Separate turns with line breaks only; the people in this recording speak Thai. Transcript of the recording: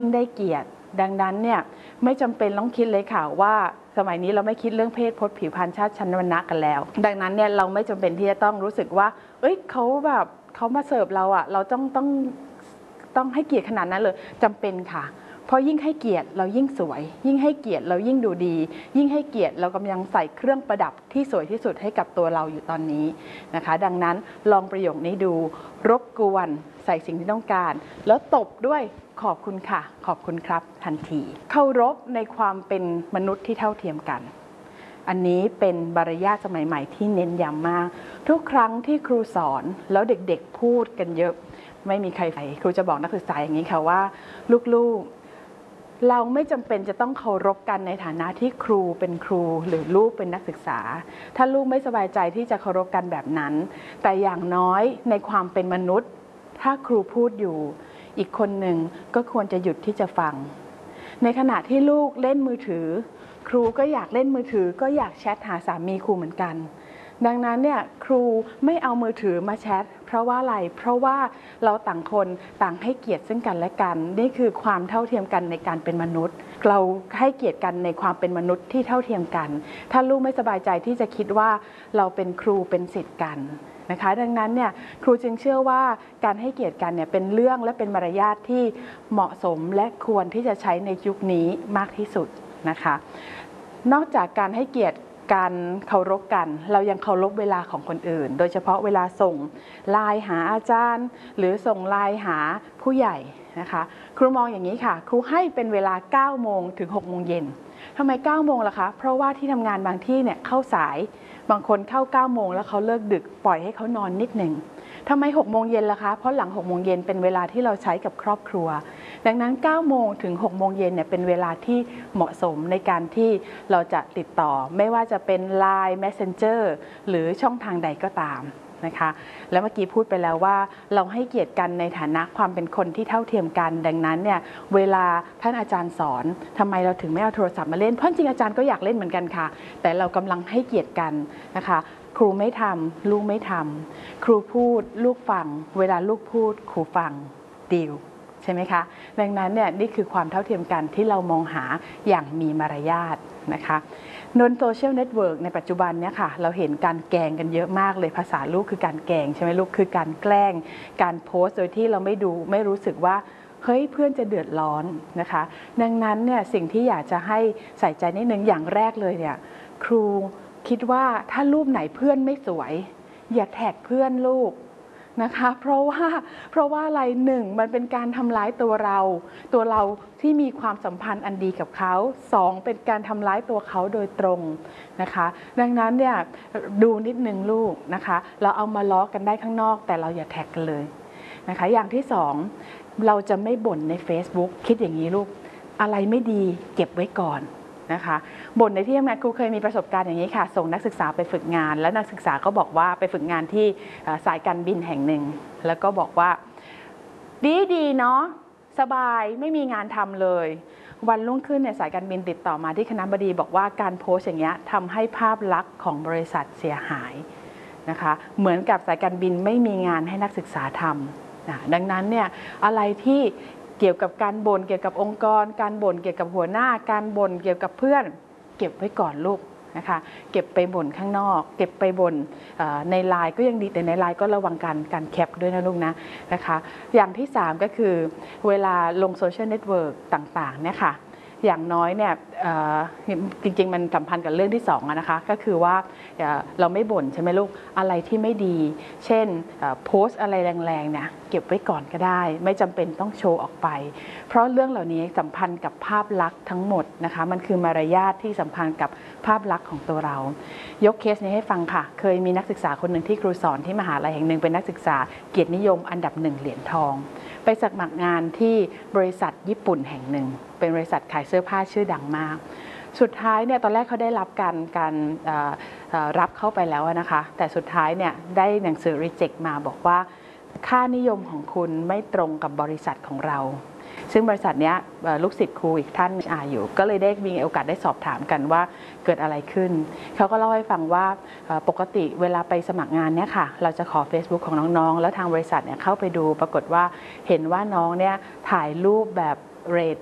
ได้เกียรติดังนั้นเนี่ยไม่จำเป็นต้องคิดเลยค่ะว่าสมัยนี้เราไม่คิดเรื่องเพศพจน์ผิวพรรณชาติชั้นวรรณะกันแล้วดังนั้นเนี่ยเราไม่จำเป็นที่จะต้องรู้สึกว่าเอ้ยเขาแบบเขามาเสิร์ฟเราอะเราต้องให้เกียรติขนาดนั้นเลยจำเป็นค่ะเพราะยิ่งให้เกียรติเรายิ่งสวยยิ่งให้เกียรติเรายิ่งดูดียิ่งให้เกียรติเรากำลังใส่เครื่องประดับที่สวยที่สุดให้กับตัวเราอยู่ตอนนี้นะคะดังนั้นลองประโยคนี้ดูรบกวนใส่สิ่งที่ต้องการแล้วตบด้วยขอบคุณค่ะขอบคุณครับทันทีเคารพในความเป็นมนุษย์ที่เท่าเทียมกันอันนี้เป็นมารยาทสมัยใหม่ที่เน้นย้ำมากทุกครั้งที่ครูสอนแล้วเด็กๆพูดกันเยอะไม่มีใครครูจะบอกนักศึกษาอย่างนี้ค่ะว่าลูกๆเราไม่จำเป็นจะต้องเคารพกันในฐานะที่ครูเป็นครูหรือลูกเป็นนักศึกษาถ้าลูกไม่สบายใจที่จะเคารพกันแบบนั้นแต่อย่างน้อยในความเป็นมนุษย์ถ้าครูพูดอยู่อีกคนหนึ่งก็ควรจะหยุดที่จะฟังในขณะที่ลูกเล่นมือถือครูก็อยากเล่นมือถือก็อยากแชทหาสามีครูเหมือนกันดังนั้นเนี่ยครูไม่เอามือถือมาแชทเพราะว่าอะไรเพราะว่าเราต่างคนต่างให้เกียรติซึ่งกันและกันนี่คือความเท่าเทียมกันในการเป็นมนุษย์เราให้เกียรติกันในความเป็นมนุษย์ที่เท่าเทียมกันถ้าลูกไม่สบายใจที่จะคิดว่าเราเป็นครูเป็นศิษย์กันนะคะดังนั้นเนี่ยครูจึงเชื่อว่าการให้เกียรติกันเนี่ยเป็นเรื่องและเป็นมารยาทที่เหมาะสมและควรที่จะใช้ในยุคนี้มากที่สุดนะคะนอกจากการให้เกียรติการเคารพกันเรายังเคารพเวลาของคนอื่นโดยเฉพาะเวลาส่งไลน์หาอาจารย์หรือส่งไลน์หาผู้ใหญ่นะคะครูมองอย่างนี้ค่ะครูให้เป็นเวลา 9 โมงถึง 6 โมงเย็นทำไม 9 โมงล่ะคะเพราะว่าที่ทำงานบางที่เนี่ยเข้าสายบางคนเข้า 9 โมงแล้วเขาเลิกดึกปล่อยให้เขานอนนิดหนึ่งทำไม 6 โมงเย็นล่ะคะเพราะหลัง 6 โมงเย็นเป็นเวลาที่เราใช้กับครอบครัวดังนั้น 9 โมงถึง 6 โมงเย็นเนี่ยเป็นเวลาที่เหมาะสมในการที่เราจะติดต่อไม่ว่าจะเป็น Line Messenger หรือช่องทางใดก็ตามนะคะแล้วเมื่อกี้พูดไปแล้วว่าเราให้เกียรติกันในฐานะความเป็นคนที่เท่าเทียมกันดังนั้นเนี่ยเวลาท่านอาจารย์สอนทำไมเราถึงไม่เอาโทรศัพท์มาเล่นเพราะจริงอาจารย์ก็อยากเล่นเหมือนกันค่ะแต่เรากำลังให้เกียรติกันนะคะครูไม่ทำลูกไม่ทำครูพูดลูกฟังเวลาลูกพูดครูฟังดีลใช่ไหมคะดังนั้นเนี่ยนี่คือความเท่าเทียมกันที่เรามองหาอย่างมีมารยาทนะคะบนโซเชียลเน็ตเวิร์กในปัจจุบันเนี่ยค่ะเราเห็นการแกล้งกันเยอะมากเลยภาษาลูกคือการแกล้งใช่ไหมลูกคือการแกล้งการโพสต์โดยที่เราไม่รู้สึกว่าเฮ้ยเพื่อนจะเดือดร้อนนะคะดังนั้นเนี่ยสิ่งที่อยากจะให้ใส่ใจนิดนึงอย่างแรกเลยเนี่ยครูคิดว่าถ้ารูปไหนเพื่อนไม่สวยอย่าแท็กเพื่อนลูกนะคะเพราะว่าอะไรหนึ่งมันเป็นการทำร้ายตัวเราที่มีความสัมพันธ์อันดีกับเขาสองเป็นการทำร้ายตัวเขาโดยตรงนะคะดังนั้นเนี่ยดูนิดนึงลูกนะคะเราเอามาล้อกันได้ข้างนอกแต่เราอย่าแท็กกันเลยนะคะอย่างที่สองเราจะไม่บ่นใน Facebook คิดอย่างนี้ลูกอะไรไม่ดีเก็บไว้ก่อนนะคะบ่นในที่ทำงานครูเคยมีประสบการณ์อย่างนี้ค่ะส่งนักศึกษาไปฝึกงานแล้วนักศึกษาก็บอกว่าไปฝึกงานที่สายการบินแห่งหนึ่งแล้วก็บอกว่าดีเนาะสบายไม่มีงานทำเลยวันรุ่งขึ้นเนี่ยสายการบินติดต่อมาที่คณบดีบอกว่าการโพสต์อย่างเงี้ยทำให้ภาพลักษณ์ของบริษัทเสียหายนะคะเหมือนกับสายการบินไม่มีงานให้นักศึกษาทำดังนั้นเนี่ยอะไรที่เกี่ยวกับการบ่นเกี่ยวกับองค์กรการบ่นเกี่ยวกับหัวหน้าการบ่นเกี่ยวกับเพื่อนเก็บไว้ก่อนลูกนะคะเก็บไปบ่นข้างนอกเก็บไปบ่นในไลน์ก็ยังดีแต่ในไลน์ก็ระวังการแคปด้วยนะลูกนะคะอย่างที่3ก็คือเวลาลงโซเชียลเน็ตเวิร์กต่างๆเนี่ยค่ะอย่างน้อยเนี่ยจริงๆมันสัมพันธ์กับเรื่องที่2นะคะก็คือว่าเราไม่บ่นใช่ไหมลูกอะไรที่ไม่ดีเช่นโพสต์อะไรแรงๆเนี่ยเก็บไว้ก่อนก็ได้ไม่จำเป็นต้องโชว์ออกไปเพราะเรื่องเหล่านี้สัมพันธ์กับภาพลักษณ์ทั้งหมดนะคะมันคือมารยาทที่สัมพันธ์กับภาพลักษณ์ของตัวเรายกเคสนี้ให้ฟังค่ะเคยมีนักศึกษาคนหนึ่งที่ครูสอนที่มหาลัยแห่งหนึ่งเป็นนักศึกษาเกียรตินิยมอันดับ1เหรียญทองไปสมัครงานที่บริษัทญี่ปุ่นแห่งหนึ่งเป็นบริษัทขายเสื้อผ้าชื่อดังมากสุดท้ายเนี่ยตอนแรกเขาได้รับการรับเข้าไปแล้วนะคะแต่สุดท้ายเนี่ยได้หนังสือ reject มาบอกว่าค่านิยมของคุณไม่ตรงกับบริษัทของเราซึ่งบริษัทนี้ลูกศิษย์ครูอีกท่านอยู่ก็เลยได้มีโอกาสได้สอบถามกันว่าเกิดอะไรขึ้นเขาก็เล่าให้ฟังว่าปกติเวลาไปสมัครงานเนี่ยค่ะเราจะขอ Facebook ของน้องๆแล้วทางบริษัทเนี่ยเข้าไปดูปรากฏว่าเห็นว่าน้องเนี่ยถ่ายรูปแบบเรท